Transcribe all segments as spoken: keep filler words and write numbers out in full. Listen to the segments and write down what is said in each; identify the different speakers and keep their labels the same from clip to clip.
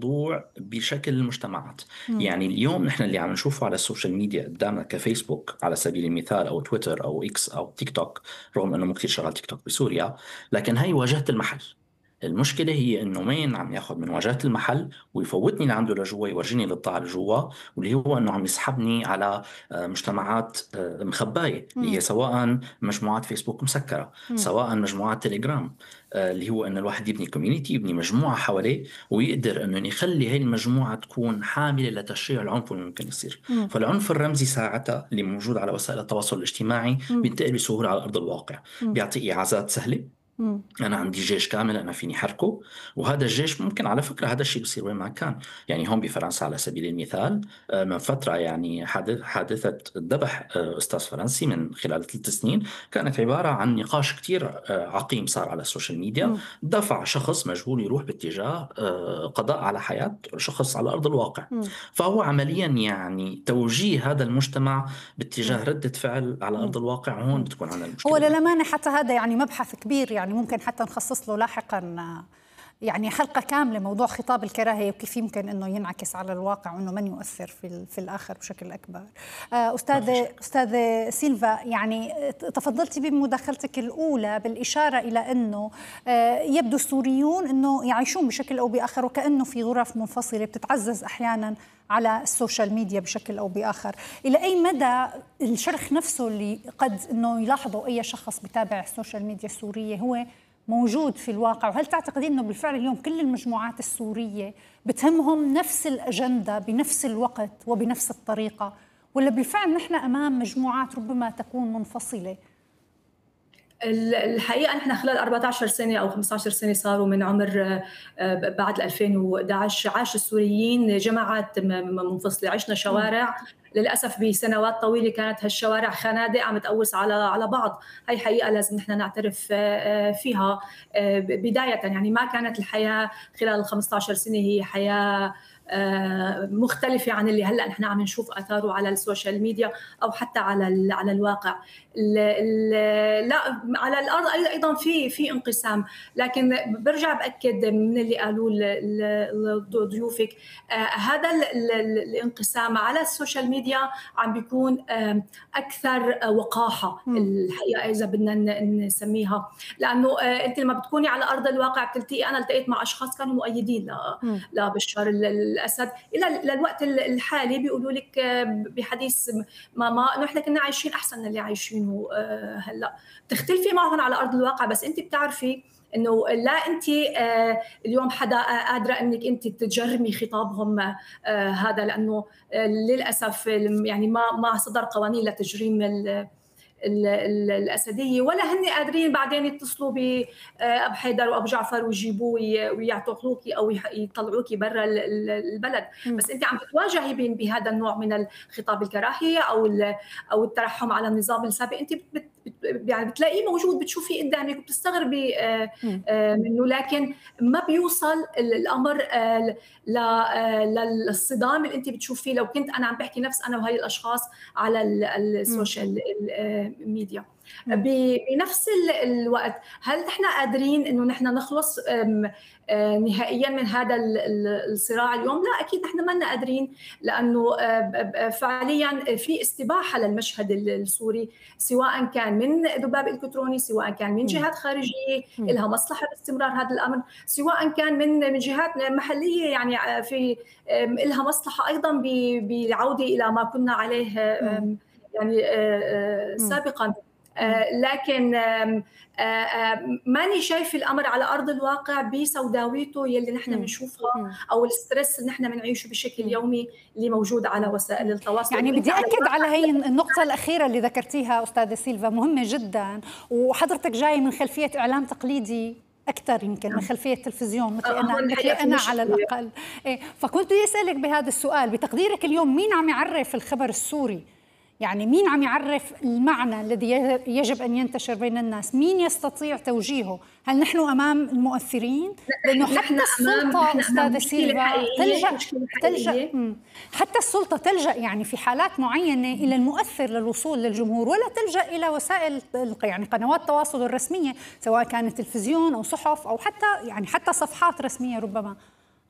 Speaker 1: الموضوع بشكل المجتمعات.
Speaker 2: مم.
Speaker 1: يعني اليوم نحن اللي عم نشوفه على السوشيال ميديا قدامنا كفيسبوك على سبيل المثال، أو تويتر أو إكس أو تيك توك، رغم أنه مو كثير شغال تيك توك بسوريا، لكن هي واجهة المحل. المشكلة هي إنه مين عم ياخذ من واجهة المحل ويفوتني لعنده لجوا، يورجيني القطاع لجوا، واللي هو إنه عم يسحبني على آه، مجتمعات آه، مخباية، اللي هي
Speaker 2: مم.
Speaker 1: سواء مجموعات فيسبوك مسكرة،
Speaker 2: مم.
Speaker 1: سواء مجموعات تليجرام، آه، اللي هو إنه الواحد يبني كوميونيتي، يبني مجموعة حواليه، ويقدر إنه يخلي هاي المجموعة تكون حاملة لتشجيع العنف اللي ممكن يصير.
Speaker 2: مم.
Speaker 1: فالعنف الرمزي ساعتها اللي موجود على وسائل التواصل الاجتماعي
Speaker 2: مم.
Speaker 1: بينتقل بسهولة على أرض الواقع،
Speaker 2: مم.
Speaker 1: بيعطي إعازات سهلة.
Speaker 2: مم.
Speaker 1: أنا عندي جيش كامل أنا فيني حركه، وهذا الجيش ممكن على فكرة هذا الشيء بيصير وين ما كان. يعني هون بفرنسا على سبيل المثال، آه، من فترة يعني حادث حادثة ذبح آه، أستاذ فرنسي من خلال ثلاث سنين، كانت عبارة عن نقاش كتير آه، عقيم صار على السوشيال ميديا.
Speaker 2: مم.
Speaker 1: دفع شخص مجهول يروح باتجاه آه، قضاء على حياة شخص على أرض الواقع.
Speaker 2: مم.
Speaker 1: فهو عمليا يعني توجيه هذا المجتمع
Speaker 2: مم.
Speaker 1: باتجاه ردة فعل على
Speaker 2: مم.
Speaker 1: أرض الواقع، هون
Speaker 2: مم.
Speaker 1: بتكون عندنا
Speaker 2: هو
Speaker 1: المشكلة الأكبر.
Speaker 2: للأمانة حتى هذا يعني مبحث كبير، يعني ممكن حتى نخصص له لاحقا آه، يعني حلقة كاملة، موضوع خطاب الكراهية وكيف يمكن أنه ينعكس على الواقع وأنه من يؤثر في, في الآخر بشكل أكبر. آه،
Speaker 1: ما في
Speaker 2: أستاذ
Speaker 1: شك.
Speaker 2: أستاذ سيلفا، يعني تفضلتي بمداخلتك الأولى بالإشارة إلى أنه آه، يبدو السوريون أنه يعيشون بشكل أو بآخر وكأنه في غرف منفصلة بتتعزز أحيانا على السوشيال ميديا بشكل أو بآخر. إلى أي مدى الشرخ نفسه اللي قد أنه يلاحظه أي شخص بتابع السوشيال ميديا السورية هو موجود في الواقع؟ وهل تعتقدين أنه بالفعل اليوم كل المجموعات السورية بتهمهم نفس الأجندة بنفس الوقت وبنفس الطريقة، ولا بالفعل نحن أمام مجموعات ربما تكون منفصلة؟
Speaker 3: الحقيقة نحن خلال أربعة عشر سنة أو خمسة عشر سنة صاروا من عمر بعد ألفين وإحدى عشر عاش السوريين جماعات منفصلة، عشنا شوارع للأسف بسنوات طويلة كانت هالشوارع خنادق عم تقوس على على بعض. هي حقيقة لازم نحن نعترف فيها. بداية يعني ما كانت الحياة خلال ال خمسة عشر سنة هي حياة مختلفة عن اللي هلأ نحن عم نشوف أثاره على السوشيال ميديا أو حتى على على الواقع. لا على الأرض أيضا في في انقسام، لكن برجع بأكد من اللي قالوه ضيوفك، هذا الانقسام على السوشيال ميديا عم بيكون أكثر وقاحة الحقيقة إذا بدنا نسميها، لأنه أنت لما بتكوني على أرض الواقع بتلتقي. أنا التقيت مع أشخاص كانوا مؤيدين لبشار الأسد إلى للوقت الحالي بيقولوا لك بحديث ما ما إنه إحنا كنا عايشين أحسن من اللي عايشينه هلا. بتختلفي معهم على أرض الواقع، بس أنت بتعرفي إنه لا أنت اليوم حدا قادرة إنك أنت تجرمي خطابهم هذا، لأنه للأسف يعني ما ما صدر قوانين لتجريم الأسدية، ولا هن قادرين بعدين يتصلوا بأبو حيدر وأبو جعفر ويجيبوه ويعتقلوكي أو يطلعوكي برا البلد. م. بس أنت عم تتواجهي بهذا النوع من الخطاب الكراهية أو أو الترحم على النظام السابق. أنت بت يعني بتلاقيه موجود، بتشوفيه قدامك وبتستغربي منه، لكن ما بيوصل الأمر للصدام اللي أنت بتشوفيه لو كنت أنا عم بحكي نفس أنا وهي الأشخاص على السوشيال ميديا. بنفس الوقت هل نحن قادرين إنه نحن نخلص نهائيا من هذا الصراع اليوم؟ لا أكيد نحن ما لنا قادرين، لأنه فعليا في استباحة للمشهد السوري، سواء كان من ذباب إلكتروني، سواء كان من جهات خارجية لها مصلحة باستمرار هذا الأمر، سواء كان من من جهات محلية يعني في لها مصلحة أيضا بالعودة إلى ما كنا عليه يعني سابقا. لكن ماني شايف الأمر على أرض الواقع بسوداويته يلي نحن بنشوفها أو الستريس اللي نحن بنعيشه بشكل يومي اللي موجود على وسائل التواصل.
Speaker 2: يعني بدي أكد على هي النقطة الأخيرة اللي ذكرتيها أستاذة سيلفا، مهمة جدا، وحضرتك جاي من خلفية إعلام تقليدي أكثر يمكن من خلفية التلفزيون مثل أنا مثل أنا على الأقل. إيه، فكنت بدي أسألك بهذا السؤال، بتقديرك اليوم مين عم يعرف الخبر السوري؟ يعني مين عم يعرف المعنى الذي يجب أن ينتشر بين الناس؟ مين يستطيع توجيهه؟ هل نحن أمام المؤثرين؟ لأنه حتى السلطة أستاذة سيلفا تلجأ, تلجأ حتى السلطة تلجأ يعني في حالات معينة إلى المؤثر للوصول للجمهور، ولا تلجأ إلى وسائل يعني قنوات التواصل الرسمية، سواء كانت تلفزيون أو صحف أو حتى يعني حتى صفحات رسمية ربما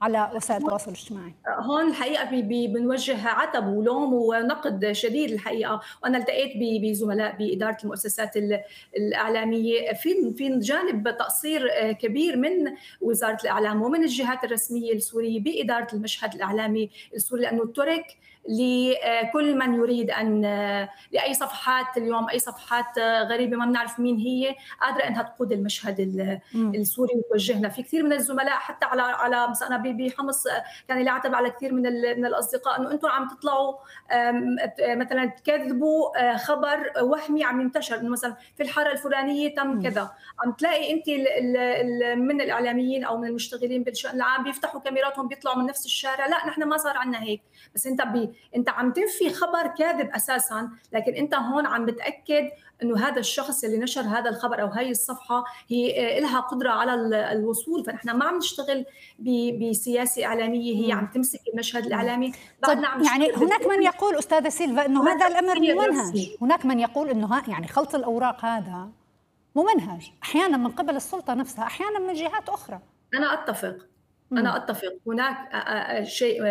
Speaker 2: على وسائل التواصل الاجتماعي؟
Speaker 3: هون الحقيقه بنوجه عتب ولوم ونقد شديد الحقيقه، وانا التقيت بزملاء باداره المؤسسات الاعلاميه في في جانب تقصير كبير من وزاره الاعلام ومن الجهات الرسميه السوريه باداره المشهد الاعلامي السوري، لانه ترك لكل من يريد ان لاي صفحات اليوم، اي صفحات غريبه ما بنعرف مين هي قادره انها تقود المشهد السوري وتوجهنا. في كثير من الزملاء حتى على على مثلا بحمص كان يعتب على كثير من من الاصدقاء انه انتم عم تطلعوا مثلا تكذبوا خبر وهمي عم ينتشر، انه مثلا في الحاره الفلانيه تم كذا، عم تلاقي انت من الاعلاميين او من المشتغلين بالشان العام بيفتحوا كاميراتهم بيطلعوا من نفس الشارع. لا نحن ما صار عندنا هيك، بس انت بي انت عم تنفي خبر كاذب اساسا، لكن انت هون عم بتاكد انه هذا الشخص اللي نشر هذا الخبر او هي الصفحه هي لها قدره على الوصول. فنحن ما عم نشتغل بسياسه اعلاميه هي عم تمسك المشهد الاعلامي.
Speaker 2: طيب يعني هناك من يقول استاذه سيلفا انه هذا الامر ممنهج، هناك من يقول انه يعني خلط الاوراق هذا ممنهج احيانا من قبل السلطه نفسها، احيانا من جهات اخرى.
Speaker 3: انا اتفق أنا أتفق، هناك شيء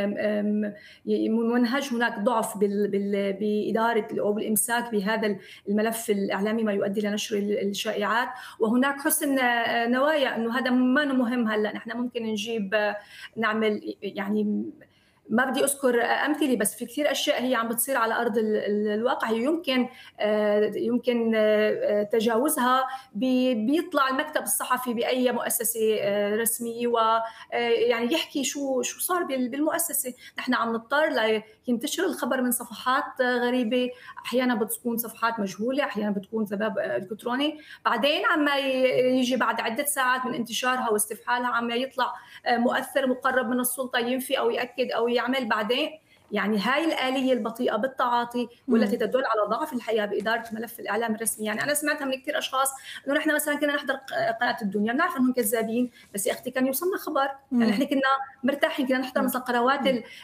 Speaker 3: ممنهج، هناك ضعف بإدارة أو بالإمساك بهذا الملف الإعلامي ما يؤدي لنشر الشائعات، وهناك حسن نوايا أنه هذا ما مهم. هلا نحن ممكن نجيب نعمل يعني ما بدي أذكر أمثلة، بس في كثير أشياء هي عم بتصير على أرض الواقع يمكن يمكن تجاوزها. بيطلع المكتب الصحفي بأي مؤسسة رسمية ويعني يحكي شو شو صار بالمؤسسة. نحن عم نضطر لينتشر الخبر من صفحات غريبة، أحيانا بتكون صفحات مجهولة، أحيانا بتكون سبب إلكتروني، بعدين عما يجي بعد عدة ساعات من انتشارها واستفحالها عما يطلع مؤثر مقرب من السلطة ينفي أو يأكد أو يعمل بعدين. يعني هاي الآلية البطيئة بالتعاطي والتي تدل على ضعف الحقيقة بإدارة ملف الإعلام الرسمي. يعني أنا سمعتها من كثير أشخاص إنه نحن مثلا كنا نحضر قناة الدنيا بنعرف إنهم كذابين، بس يا أختي كان يوصلنا خبر. يعني نحن كنا مرتاحين، كنا نحضر مثلا قنوات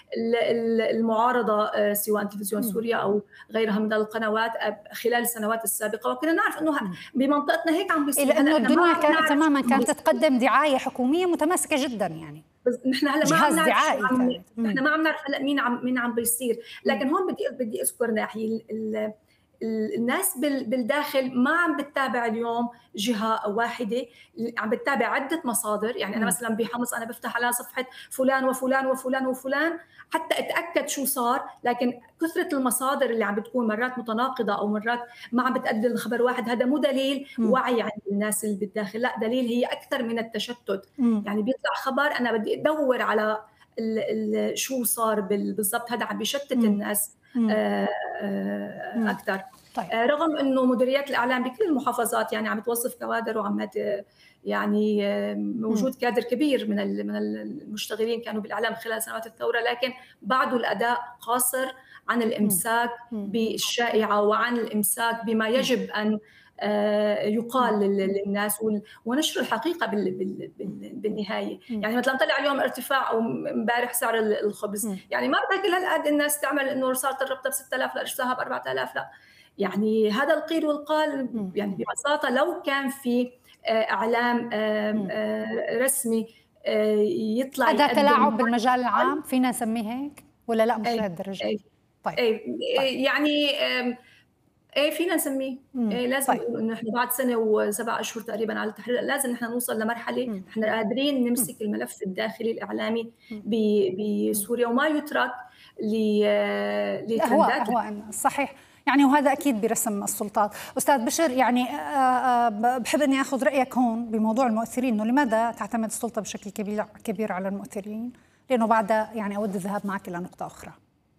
Speaker 3: المعارضة سواء تلفزيون سوريا أو غيرها من القنوات خلال السنوات السابقة، وكنا نعرف إنه بمنطقتنا هيك عم بيصير.
Speaker 2: لأنه الدنيا كانت تماما كانت تقدم دعاية حكومية متماسكة جدا. يعني
Speaker 3: نحن هلا ما عم نعرف نحن ما عم نعرف هلا مين عم مين عم بيصير. لكن هون بدي بدي اذكر ناحيه الناس بالداخل ما عم بتتابع اليوم جهه واحده، عم بتتابع عده مصادر. يعني انا مثلا بحمص انا بفتح على صفحه فلان وفلان وفلان وفلان حتى اتاكد شو صار، لكن كثره المصادر اللي عم بتكون مرات متناقضه او مرات ما عم بتأدي الخبر واحد، هذا مو دليل وعي عند الناس اللي بالداخل، لا دليل هي اكثر من التشتت. يعني بيطلع خبر انا بدي ادور على ال ال شو صار بالضبط، هذا عم بيشتت الناس آآ آآ اكثر. طيب. رغم انه مديريات الاعلام بكل المحافظات يعني عم توظف كوادر وعم يعني موجود كادر كبير من من المشتغلين كانوا بالاعلام خلال سنوات الثوره، لكن بعده الاداء قاصر عن الامساك بالشائعه وعن الامساك بما يجب ان يقال للناس ونشر الحقيقه بالنهايه. يعني مثلا طلع اليوم ارتفاع او امبارح سعر الخبز، يعني ما بدها كل هالقد الناس تعمل انه صارت الربطه ب ستة آلاف لا اشتراها ب أربعة آلاف، لا. يعني هذا القيل والقال يعني ببساطه لو كان في اعلام رسمي يطلع
Speaker 2: هذا تلاعب بالمجال العام فينا نسميه هيك ولا لا مش لهالدرجه؟
Speaker 3: طيب. يعني ايه فينا نسميه إيه لازم طيب. انه احنا بعد سنه وسبع اشهر تقريبا على التحرير لازم نحن نوصل لمرحله احنا قادرين نمسك الملف الداخلي الاعلامي بسوريا وما يترك
Speaker 2: للترندات. صحيح، يعني وهذا اكيد برسم السلطات. استاذ بشر، يعني بحب اني اخذ رايك هون بموضوع المؤثرين، انه لماذا تعتمد السلطه بشكل كبير كبير على المؤثرين؟ لانه بعد يعني اود الذهاب معك الى نقطه اخرى.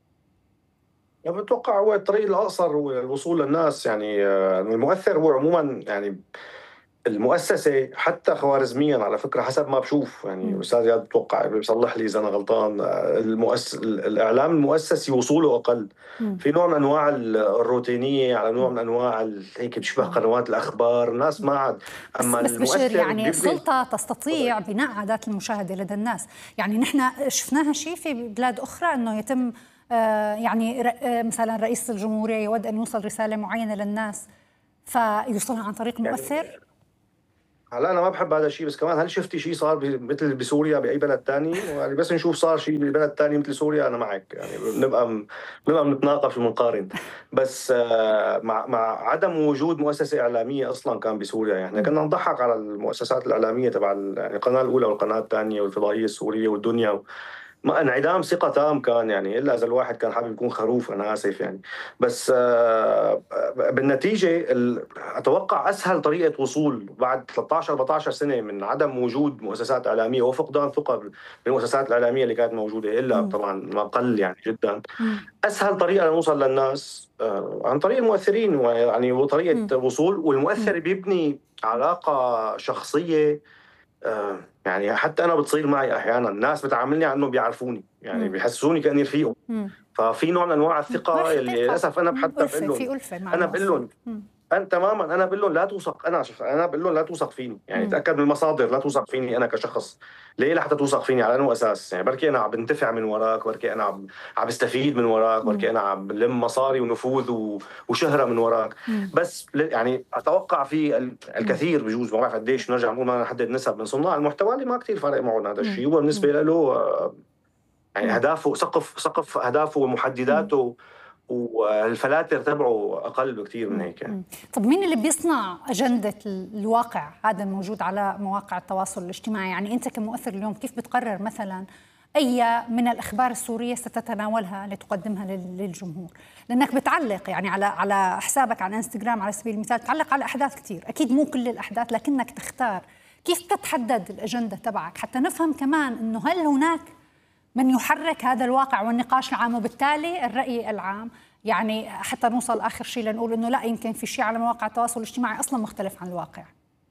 Speaker 4: بتوقع هو الطريق الأقصر والوصول للناس. يعني المؤثر هو عموما يعني المؤسسة حتى خوارزميا على فكرة حسب ما بشوف، يعني أستاذ زياد بتوقع بيصلح لي إذا أنا غلطان، المؤسس الإعلام المؤسسي وصوله أقل، في نوع من أنواع الروتينية على نوع من أنواع هيك بتشبه قنوات الأخبار، الناس ما عاد.
Speaker 2: أما بس المؤثر يعني السلطة تستطيع بناء عادات المشاهدة لدى الناس. يعني نحن شفناها شيء في بلاد أخرى أنه يتم يعني مثلا رئيس الجمهورية يود أن يوصل رسالة معينة للناس فيوصلها عن طريق مؤثر.
Speaker 4: هلا انا ما بحب هذا الشيء، بس كمان هل شفتي شيء صار مثل بسوريا باي بلد ثاني؟ يعني بس نشوف صار شيء ببلد ثاني مثل سوريا انا معك، يعني بنبقى بنبقى بنتناقش وبنقارن. بس مع مع عدم وجود مؤسسه اعلاميه اصلا كان بسوريا، يعني كنا نضحك على المؤسسات الاعلاميه تبع يعني القناه الاولى والقناه الثانيه والفضائيه السوريه والدنيا، ما انعدام ثقة تام كان، يعني إلا إذا الواحد كان حابب يكون خروف، أنا آسف يعني. بس آه، بالنتيجة أتوقع أسهل طريقة وصول بعد ثلاثة عشر أربعة عشر سنة من عدم وجود مؤسسات إعلامية وفقدان ثقة بالمؤسسات الإعلامية اللي كانت موجودة، إلا طبعا ما قل يعني جدا، أسهل طريقة نوصل للناس آه، عن طريق المؤثرين، يعني وطريقة وصول، والمؤثر بيبني علاقة شخصية. آه يعني حتى أنا بتصير معي أحيانا ناس بتعاملني عنه بيعرفوني، يعني بيحسسوني كأني رفيقه، ففي نوع من أنواع الثقة اللي للأسف أنا حتى بقول لهم، أنا بقول لهم أنا تماما، أنا بقول لهم لا توثق، أنا شخ... أنا بقول لهم لا توثق فيني، يعني مم. تأكد من المصادر، لا توثق فيني أنا كشخص. ليه لحتى توثق فيني؟ على أنه أساس يعني بركي أنا عم بنتفع من وراك، بركي أنا عم عم بستفيد من وراك، بركي أنا عم بلم مصاري ونفوذ و... وشهرة من وراك. مم. بس يعني أتوقع في الكثير بجوز، ما بعرف قديش نرجع نقول ما نحدد نسب من صناع المحتوى اللي ما كتير فارق معهم هذا الشيء، هو بالنسبة له يعني أهدافه سقف سقف أهدافه ومحدداته مم. والفلاتر تبعه أقل بكتير من هيك يعني.
Speaker 2: طب مين اللي بيصنع أجندة الواقع هذا الموجود على مواقع التواصل الاجتماعي؟ يعني أنت كمؤثر اليوم كيف بتقرر مثلا أي من الأخبار السورية ستتناولها لتقدمها للجمهور؟ لأنك بتعلق يعني على على حسابك على انستغرام على سبيل المثال، تعلق على أحداث كتير، أكيد مو كل الأحداث، لكنك تختار. كيف تتحدد الأجندة تبعك حتى نفهم كمان إنه هل هناك من يحرك هذا الواقع والنقاش العام وبالتالي الرأي العام، يعني حتى نوصل آخر شيء لنقول إنه لا يمكن في شيء على مواقع التواصل الاجتماعي أصلا مختلف عن الواقع.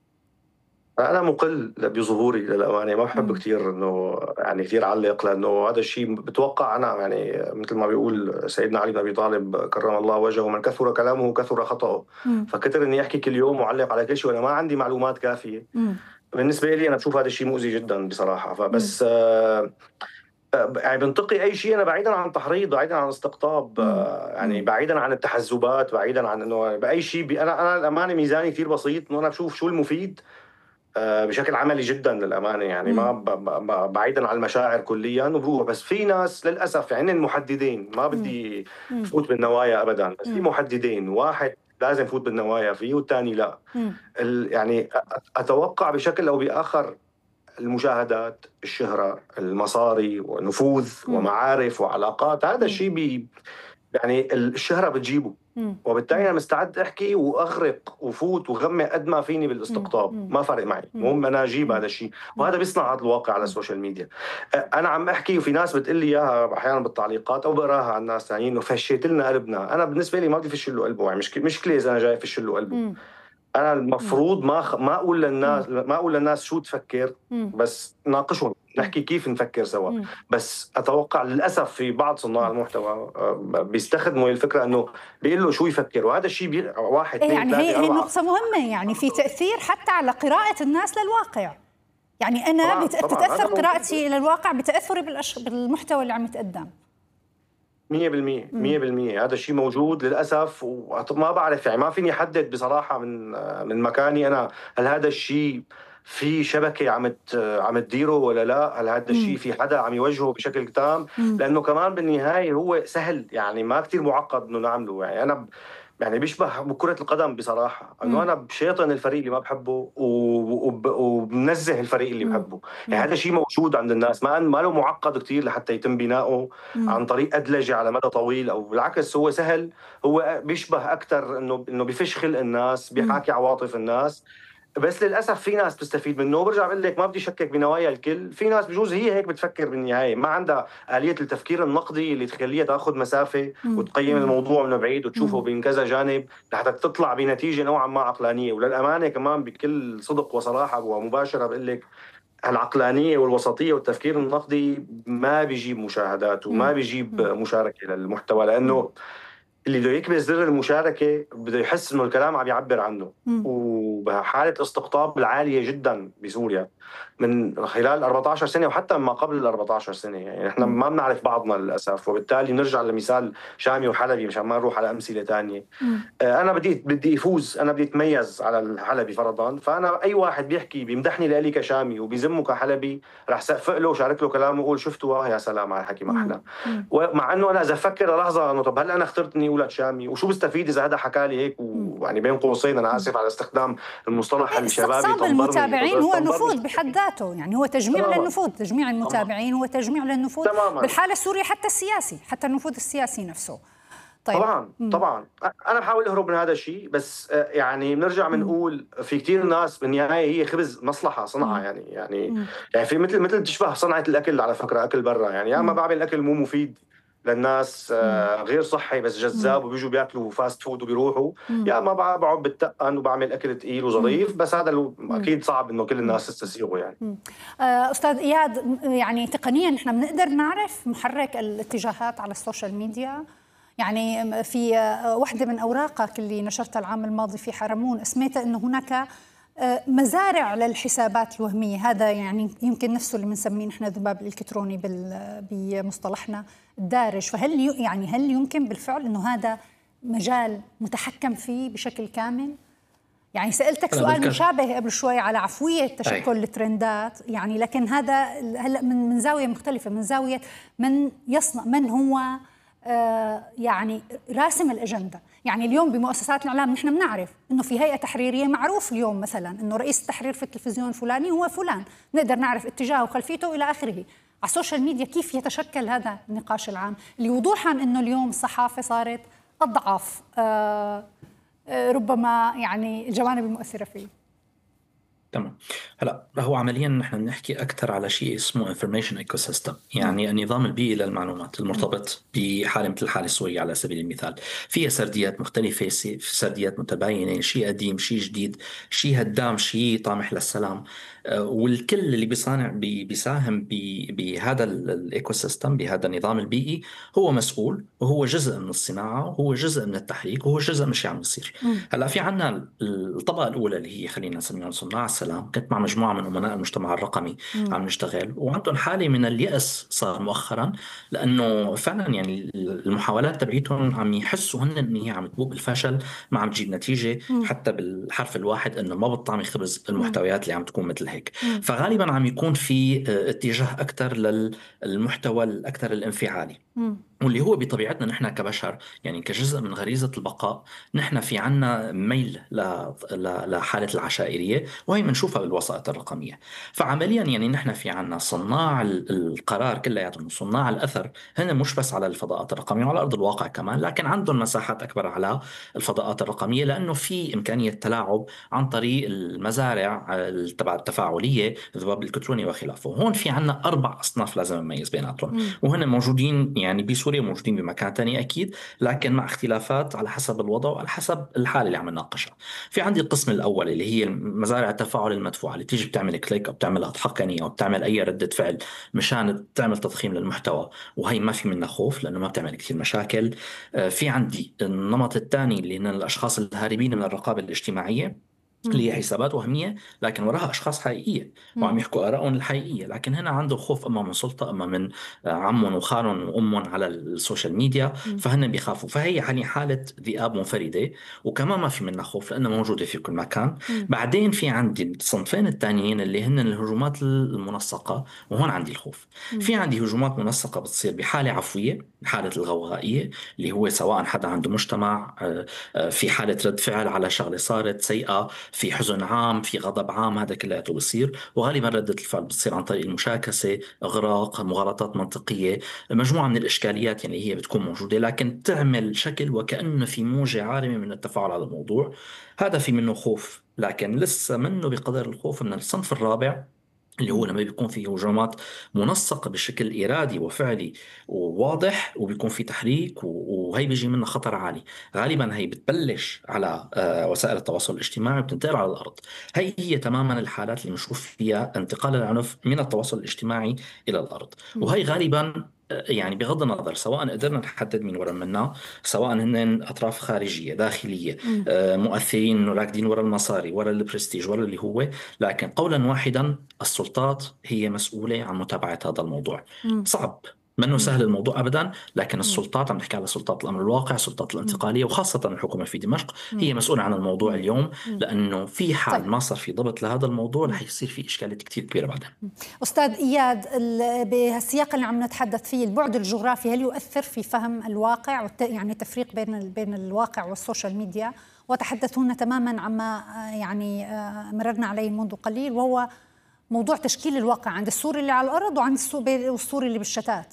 Speaker 4: أنا مقل بظهوري للأمانة، ما بحب كثير إنه يعني كثير علق، لأنه هذا الشيء بتوقع أنا يعني مثل ما بيقول سيدنا علي بن أبي طالب كرم الله وجهه، من كثر كلامه كثر خطأه. فكتر إني أحكي كل يوم وعلق على كل شيء وأنا ما عندي معلومات كافية. مم. بالنسبة لي أنا بشوف هذا الشيء مؤذي جدا بصراحة. فبس آه يعني بنتقي اي شيء انا بعيدا عن تحريض، بعيدا عن استقطاب، يعني بعيدا عن التحزبات، بعيدا عن انه باي شيء. انا انا الامانه ميزاني كثير بسيط، انه انا بشوف شو المفيد بشكل عملي جدا للامانه، يعني ما بعيدا عن المشاعر كليا وبروح. بس في ناس للاسف يعني المحددين، ما بدي فوت بالنوايا ابدا، بس في محددين، واحد لازم فوت بالنوايا فيه والثاني لا. يعني اتوقع بشكل او باخر المشاهدات، الشهرة، المصاري ونفوذ ومعارف وعلاقات، هذا الشيء بي يعني الشهرة بتجيبه، وبالتالي أنا مستعد أحكي وأغرق وفوت وغمي قد ما فيني بالاستقطاب، ما فارق معي، المهم أنا أجيب هذا الشيء. وهذا بيصنع هذا الواقع على السوشيال ميديا. أنا عم أحكي وفي ناس بتقول لي إياها أحيانا بالتعليقات أو بقراها عن ناس ثانيين إنه فشيت لنا قلبنا. أنا بالنسبة لي ما بدي فش له قلبه، يعني مش مشكلة إذا أنا جاي فش له قلبه. أنا المفروض ما خ... ما أقول للناس ما أقول للناس شو تفكر، بس ناقشهم، نحكي كيف نفكر سوا. بس أتوقع للأسف في بعض صناع المحتوى بيستخدموا الفكرة إنه بيقول له شو يفكر، وهذا الشيء بي... واحد
Speaker 2: إيه يعني هي هي نقطة مهمة، يعني في تأثير حتى على قراءة الناس للواقع. يعني أنا طبعاً بت... طبعاً بتأثر قراءتي إلى الواقع بتأثري بالأش... بالمحتوى اللي عم يتقدم.
Speaker 4: مية بالمية مية بالمية هذا الشيء موجود للأسف، وما بعرف يعني ما فيني أحدد بصراحة من من مكاني أنا هل هذا الشيء في شبكة عم عم تديره ولا لا، هل هذا الشيء في حدا عم يوجهه بشكل تام، لأنه كمان بالنهاية هو سهل، يعني ما كتير معقد إنه نعمله. يعني أنا يعني بيشبه بكرة القدم بصراحة، انه انا بشيطن الفريق اللي ما بحبه وبنزه الفريق اللي بحبه. يعني هذا شيء موجود عند الناس، ما ما له معقد كتير لحتى يتم بناؤه عن طريق أدلجة على مدى طويل، او بالعكس هو سهل، هو بيشبه اكثر انه انه بفش خلق الناس، بيحاكي عواطف الناس. بس للاسف في ناس بتستفيد منه، وبرجع بقول لك ما بدي شكك بنوايا الكل. في ناس بجوز هي هيك بتفكر بالنهايه، ما عندها آلية التفكير النقدي اللي تخليها تاخذ مسافه وتقيم الموضوع من بعيد وتشوفه من كذا جانب لحتى تطلع بنتيجه نوعا ما عقلانيه. وللامانه كمان بكل صدق وصراحه ومباشره بقول لك العقلانيه والوسطيه والتفكير النقدي ما بيجيب مشاهدات وما بيجيب مشاركه للمحتوى، لانه اللي بده يكبس زر المشاركه بده يحس انه الكلام عم يعبر عنه، و... وبحالة استقطاب العالية جدا بسوريا من خلال أربعة عشر سنة وحتى ما قبل ال أربعة عشر سنة. يعني احنا ما بنعرف بعضنا للأسف، وبالتالي نرجع لمثال شامي وحلبي مشان ما نروح على أمثلة تانية. أنا بدي بدي أفوز، أنا بدي أتميز على الحلبي فرضا، فأنا أي واحد بيحكي بيمدحني لإلي كشامي وبيذمه كحلبي رح سقفق له وشارك له كلامه وأقول شفتوا يا سلام على الحكي ما أحلى. ومع إنه أنا إذا أفكر لحظة إنه طب هل أنا اخترت إني أولاد شامي وشو بستفيد إذا هذا حكى لي هيك، ويعني بين قوسين أنا آسف على استخدام المصطلح الشبابي
Speaker 2: استقطاب المتابعين هو نفوذ بحد ذاته، يعني هو تجميع تماما. للنفوذ، تجميع المتابعين هو تجميع للنفوذ تماما. بالحالة السورية حتى السياسي، حتى النفوذ السياسي نفسه.
Speaker 4: طيب. طبعا مم. طبعا انا بحاول اهرب من هذا الشيء، بس يعني بنرجع بنقول في كثير ناس بالنهايه هي خبز مصلحه صنعه. مم. يعني يعني مم. يعني في مثل مثل تشبه صنعه الاكل على فكره، اكل برا يعني يا اما بعمل اكل مو مفيد للناس آه غير صحي بس جذاب وبيجوا بياكلوا فاست فود وبيروحوا، يا اما بقعد بالتقن وبعمل اكل ثقيل وظريف، بس هذا اللي اكيد صعب انه كل الناس تستسيغه. يعني
Speaker 2: آه استاذ اياد، يعني تقنيا احنا بنقدر نعرف محرك الاتجاهات على السوشيال ميديا؟ يعني في واحدة من أوراقك اللي نشرتها العام الماضي في حرمون اسميتها أنه هناك مزارع للحسابات الوهمية، هذا يعني يمكن نفسه اللي بنسميه نحن الذباب الإلكتروني بمصطلحنا الدارج. فهل يعني هل يمكن بالفعل أنه هذا مجال متحكم فيه بشكل كامل؟ يعني سألتك سؤال مشابه قبل شوي على عفوية تشكل الترندات، يعني لكن هذا هلا من من زاوية مختلفة، من زاوية من يصنع، من هو آه يعني راسم الأجندة. يعني اليوم بمؤسسات الإعلام نحن بنعرف إنه في هيئة تحريرية معروف اليوم مثلا إنه رئيس التحرير في التلفزيون الفلاني هو فلان، نقدر نعرف اتجاهه وخلفيته إلى آخره. على السوشيال ميديا كيف يتشكل هذا النقاش العام اللي وضوحا إنه اليوم الصحافة صارت أضعف آه آه ربما يعني الجوانب المؤثرة فيه.
Speaker 1: تمام. هلا هو عمليا نحن بنحكي اكثر على شيء اسمه information ecosystem، يعني النظام البيئي للمعلومات المرتبط بحاله مثل الحاله السوريه على سبيل المثال. فيها سرديات مختلفه، سرديات متباينه، شيء قديم، شيء جديد، شيء هدام، شيء طامح للسلام، والكل اللي بيصانع بيساهم بهذا الايكو سيستم، بهذا النظام البيئي، هو مسؤول وهو جزء من الصناعه وهو جزء من التحريك وهو جزء من الشيء عم يصير. هلا في عنا الطبقه الاولى اللي هي خلينا نسميهم صناع السلام. كنت مع مجموعه من امناء المجتمع الرقمي مم. عم نشتغل، وعندهم حاله من اليأس صار مؤخرا، لانه فعلا يعني المحاولات تبعيتهم عم يحسوا هن ان هي عم تبوء بالفشل، ما عم تجيب نتيجه. مم. حتى بالحرف الواحد انه ما بتطعمي خبز المحتويات اللي عم تكون مثل هيك. مم. فغالبا عم يكون في اتجاه اكثر للمحتوى الاكثر الانفعالي، مم. واللي هو بطبيعتنا نحن كبشر، يعني كجزء من غريزة البقاء، نحن في عنا ميل لحالة العشائرية، وهي منشوفها بالوسائط الرقمية. فعمليا يعني نحن في عنا صناع القرار كلياتهم، صناع الأثر، هن مش بس على الفضاءات الرقمية وعلى أرض الواقع كمان، لكن عندهم مساحات أكبر على الفضاءات الرقمية، لأنه في إمكانية تلاعب عن طريق المزارع التفاعلية، الذباب الإلكتروني وخلافه. هون في عنا أربع أصناف لازم نميز بيناتهم، وهن موجودين يعني بسوريا، موجودين بمكان تاني أكيد، لكن مع اختلافات على حسب الوضع وعلى حسب الحالة اللي عم نناقشها. في عندي القسم الأول اللي هي مزارع التفاعل المدفوعة، اللي تيجي بتعمل كليك أو بتعمل أضحكني أو بتعمل أي ردة فعل مشان تعمل تضخيم للمحتوى، وهي ما في منها خوف لأنه ما بتعمل كثير مشاكل. في عندي النمط الثاني اللي هن الأشخاص الهاربين من الرقابة الاجتماعية، اللي هي حسابات وهمية لكن وراها أشخاص حقيقية وعم يحكوا آرائهم الحقيقية، لكن هنا عنده خوف أما من سلطة أما من عمهم وخالهم وأمهم على السوشيال ميديا، فهن بيخافوا. فهي يعني حالة ذئاب منفردة، وكمان ما في منها خوف لأنها موجودة في كل مكان. م. بعدين في عندي الصنفين الثانيين اللي هن الهجومات المنسقة، وهون عندي الخوف. م. في عندي هجومات منسقة بتصير بحالة عفوية، بحالة الغوغائية، اللي هو سواء حدا عنده مجتمع في حالة رد فعل على شغلة صارت سيئة، في حزن عام، في غضب عام، هذا كلياته بصير. وغالبا ردة الفعل بتصير عن طريق المشاكسة، إغراق، مغالطات منطقية، مجموعة من الإشكاليات يعني هي بتكون موجودة، لكن تعمل شكل وكأنه في موجة عارمة من التفاعل على الموضوع. هذا في منه خوف، لكن لسه منه بقدر الخوف من الصنف الرابع، اللي هو لما بيكون في هجومات منسقة بشكل إرادي وفعلي وواضح، وبيكون في تحريك، وهي بيجي منها خطر عالي. غالبا هي بتبلش على وسائل التواصل الاجتماعي وبتنتقل على الأرض. هي هي تماما الحالات اللي بنشوف فيها انتقال العنف من التواصل الاجتماعي إلى الأرض، وهي غالبا يعني بغض النظر سواء قدرنا نحدد مين ورا منا، سواء هن أطراف خارجية داخلية آه، مؤثرين إنه راكدين ورا المصاري ورا البرستيج ورا اللي هو، لكن قولا واحدا السلطات هي مسؤولة عن متابعة هذا الموضوع. صعب، منه سهل الموضوع أبدا، لكن السلطات، عم نحكي على سلطات الأمر الواقع، السلطات الانتقالية، وخاصة الحكومة في دمشق هي مسؤولة عن الموضوع اليوم، لأنه في حال
Speaker 2: طيب.
Speaker 1: ما صار في ضبط لهذا الموضوع رح يصير في إشكالات كتير كبيرة بعدين.
Speaker 2: أستاذ إياد، بهالسياق اللي عم نتحدث فيه، البعد الجغرافي هل يؤثر في فهم الواقع والت... يعني تفريق بين بين الواقع والسوشيال ميديا؟ وتحدثون تماما عما يعني مررنا عليه منذ قليل، وهو موضوع تشكيل الواقع عند السوري اللي على الأرض وعند السوري اللي بالشتات.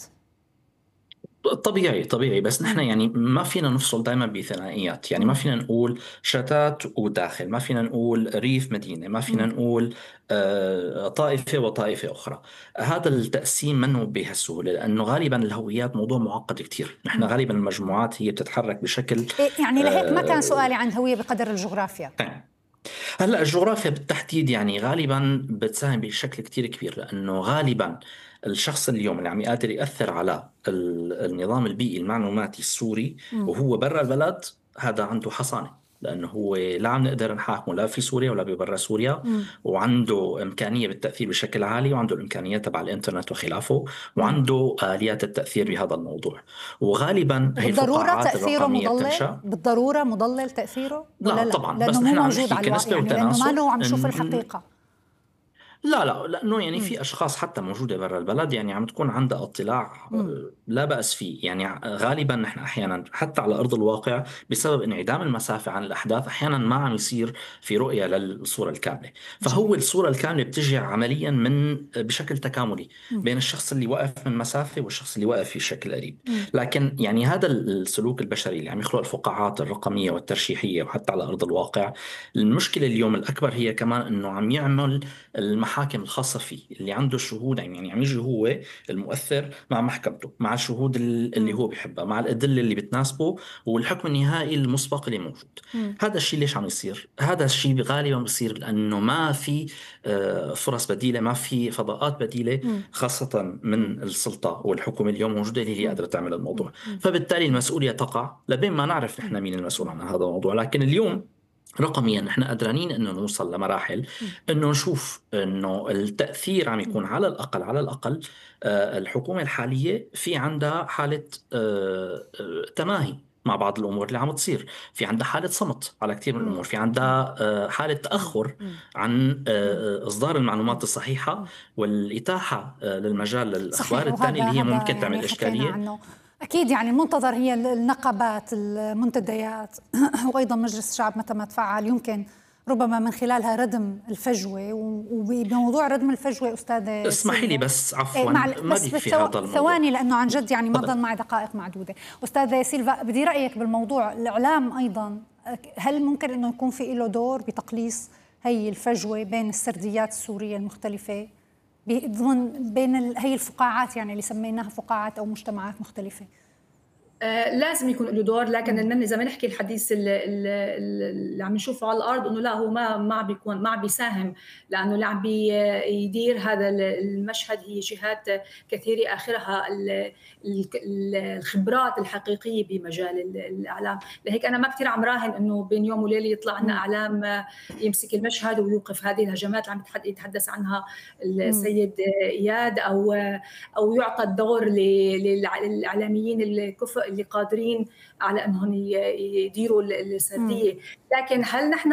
Speaker 1: طبيعي طبيعي، بس نحن يعني ما فينا نفصل دائما بثنائيات، يعني ما فينا نقول شتات وداخل، ما فينا نقول ريف مدينة، ما فينا نقول آه طائفة وطائفة أخرى. هذا التقسيم منه بهالسهولة، لأنه غالبا الهويات موضوع معقد كتير. نحن غالبا المجموعات هي بتتحرك بشكل
Speaker 2: يعني لهيك ما كان سؤالي عن الهوية بقدر الجغرافيا.
Speaker 1: آه هلا الجغرافيا بالتحديد يعني غالبا بتساهم بشكل كتير كبير، لأنه غالبا الشخص اليوم اللي عم يقدر يأثر على النظام البيئي المعلوماتي السوري م. وهو برا البلد، هذا عنده حصانة، لأنه هو لا عم نقدر نحاكمه لا في سوريا ولا ببرا سوريا، م. وعنده إمكانية بالتأثير بشكل عالي، وعنده الإمكانية تبع الإنترنت وخلافه، وعنده آليات التأثير بهذا الموضوع. وغالبا هي الفقاعات الرقمية بتنشأ.
Speaker 2: بالضرورة مضلل تأثيره؟
Speaker 1: لا, لا طبعا،
Speaker 2: بس
Speaker 1: نحن
Speaker 2: عم نحكي كنسبة يعني وتناسب، لأنه ما له عم نشوف الحقيقة.
Speaker 1: لا لا لأنه يعني في أشخاص حتى موجودة برا البلد يعني عم تكون عندها اطلاع لا بأس فيه. يعني غالبا نحن أحيانا حتى على أرض الواقع بسبب انعدام المسافة عن الأحداث أحيانا ما عم يصير في رؤية للصورة الكاملة، فهو جميل. الصورة الكاملة بتجي عمليا من بشكل تكاملي بين الشخص اللي واقف من مسافة والشخص اللي واقف في شكل قريب. لكن يعني هذا السلوك البشري اللي عم يخلق الفقاعات الرقمية والترشيحية وحتى على أرض الواقع، المشكلة اليوم الأكبر هي كمان أنه عم يعمل المحاكم الخاصة فيه، اللي عنده شهود، يعني عم يجي هو المؤثر مع محكمته، مع الشهود اللي هو بيحبها، مع الأدلة اللي بتناسبه، والحكم النهائي المسبق اللي موجود. م. هذا الشيء ليش عم يصير؟ هذا الشيء غالبا بيصير لأنه ما في فرص بديلة، ما في فضاءات بديلة، م. خاصة من السلطة والحكومة اليوم موجودة اللي هي قادرة تعمل الموضوع. م. فبالتالي المسؤولية تقع لبين ما نعرف نحن مين المسؤول عن هذا الموضوع. لكن اليوم رقميا نحن قدرانين انه نوصل لمراحل انه نشوف انه التأثير عم يكون على الاقل على الاقل آه الحكومة الحالية في عندها حالة آه آه تماهي مع بعض الامور اللي عم تصير، في عندها حالة صمت على كثير من الامور، في عندها آه حالة تأخر عن آه اصدار المعلومات الصحيحة والاتاحة آه للمجال للاخبار الثانية اللي هي ممكن يعني تعمل اشكالية.
Speaker 2: أكيد يعني المنتظر هي النقابات، المنتديات، وأيضا مجلس الشعب متى ما تفعل يمكن ربما من خلالها ردم الفجوة. وبموضوع ردم الفجوة أستاذة
Speaker 1: اسمحي لي بس عفوا ما بيكفي هذا الموضوع،
Speaker 2: ثواني لأنه عن جد يعني ما ضل معي دقائق معدودة. أستاذة سيلفا، بدي رأيك بالموضوع. الإعلام أيضا هل ممكن أنه يكون في له دور بتقليص هي الفجوة بين السرديات السورية المختلفة ضمن بين هي الفقاعات يعني اللي سميناها فقاعات أو مجتمعات مختلفة؟
Speaker 3: آه لازم يكون له دور، لكن اننا اذا ما نحكي الحديث اللي, اللي عم نشوفه على الارض انه لا هو ما ما بيكون ما بيساهم، لانه اللي عم بيدير هذا المشهد هي جهات كثيره اخرها الخبرات الحقيقيه بمجال الاعلام. لهيك انا ما كثير عم راهن انه بين يوم وليله يطلع لنا اعلام يمسك المشهد ويوقف هذه الهجمات اللي عم يتحدث عنها السيد اياد، او او يعطى الدور للاعلاميين الكفء اللي قادرين على انهم يديروا السرديه. لكن هل نحن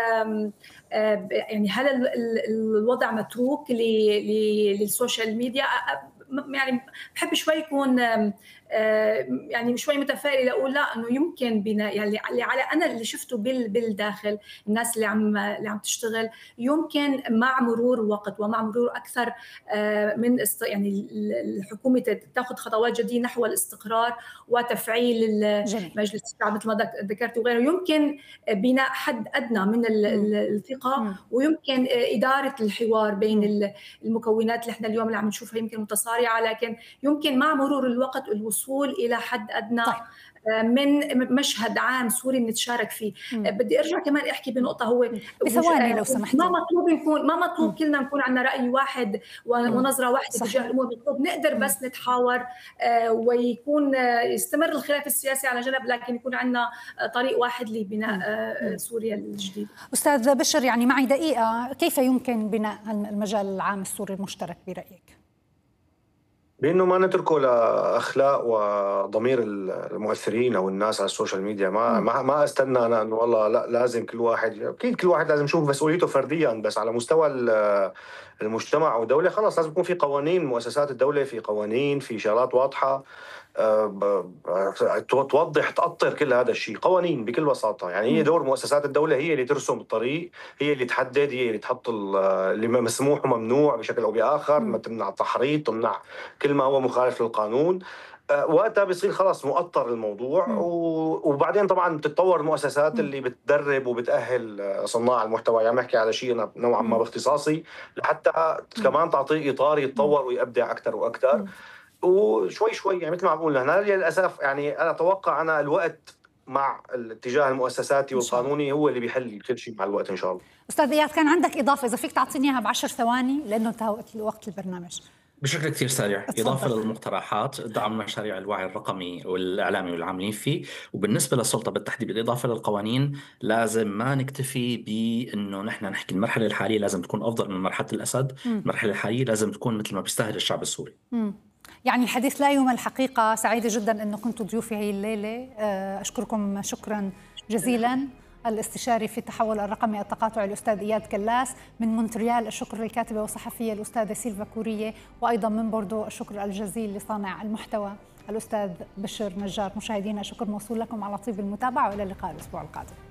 Speaker 3: يعني هل الوضع متروك للسوشيال ميديا؟ يعني بحب شوي يكون يعني شوي متفائله اقول لا انه يمكن بنا يعني على انا اللي شفته بالداخل الناس اللي عم اللي عم تشتغل يمكن مع مرور الوقت ومع مرور اكثر من است يعني الحكومه تاخذ خطوات جديه نحو الاستقرار وتفعيل مجلس الشعب مثل ما ذكرت وغيره، يمكن بناء حد ادنى من الثقه ويمكن اداره الحوار بين المكونات اللي احنا اليوم اللي عم نشوفها يمكن متصارعه صارعة، لكن يمكن مع مرور الوقت الوصول إلى حد أدنى طيب. من مشهد عام سوري بنتشارك فيه. مم. بدي ارجع كمان احكي بنقطه، هو
Speaker 2: بثواني لو سمحتي،
Speaker 3: ما مطلوب نكون ما مطلوب مم. كلنا نكون عندنا راي واحد ونظره واحده تجاه الامور، مطلوب نقدر مم. بس نتحاور ويكون يستمر الخلاف السياسي على جنب، لكن يكون عندنا طريق واحد لبناء مم. سوريا الجديدة.
Speaker 2: استاذ بشر، يعني معي دقيقه، كيف يمكن بناء المجال العام السوري المشترك برايك؟
Speaker 4: بانه ما نتركه لاخلاق وضمير المؤثرين او الناس على السوشيال ميديا. ما ما ما استنى انا انه والله لا لازم كل واحد، اكيد كل واحد لازم يشوف مسؤوليته فرديا، بس على مستوى المجتمع والدوله خلاص لازم يكون في قوانين، مؤسسات الدوله في قوانين، في شغلات واضحه توضح تأطر كل هذا الشيء، قوانين بكل بساطة. يعني هي دور مؤسسات الدولة، هي اللي ترسم الطريق، هي اللي تحدد، هي اللي تحط اللي مسموح وممنوع بشكل أو بآخر، ما تمنع التحريض، تمنع كل ما هو مخالف للقانون. وقتها بيصير خلاص مؤطر الموضوع. وبعدين طبعا بتتطور المؤسسات اللي بتدرب وبتأهل صناع المحتوى. يعني بحكي على شيء نوعا ما باختصاصي لحتى كمان تعطيه إطار يتطور ويبدع أكثر وأكثر. وشوي شوي يعني مثل ما عم بقول نحن للاسف، يعني انا اتوقع انا الوقت مع الاتجاه المؤسساتي والقانوني هو اللي بيحل كل شيء مع الوقت ان شاء الله.
Speaker 2: استاذ اياد، كان عندك اضافه، اذا فيك تعطيني اياها بعشر ثواني لانه انتهى وقت البرنامج.
Speaker 1: بشكل كثير سريع.
Speaker 2: اتفضل.
Speaker 1: إضافة للمقترحات، دعم مشاريع الوعي الرقمي والإعلامي والعاملين فيه، وبالنسبة للسلطة بالتحديد بالإضافة للقوانين لازم ما نكتفي بأنه نحن نحكي المرحلة الحالية لازم تكون أفضل من مرحلة الأسد. م. المرحلة الحالية لازم تكون مثل ما بيستاهل الشعب السوري. م.
Speaker 2: يعني الحديث لا يمل الحقيقة. سعيدة جدا أنه كنتوا ضيوفي هي الليلة، أشكركم شكرا جزيلا. الاستشاري في التحول الرقمي التقاطعي الأستاذ إياد كلاس، من مونتريال الشكر للكاتبة والصحفية الأستاذة سيلفا كورية، وأيضا من بوردو الشكر الجزيل لصانع المحتوى الأستاذ بشر نجار. مشاهدينا شكر موصول لكم على طيب المتابعة، وإلى اللقاء الأسبوع القادم.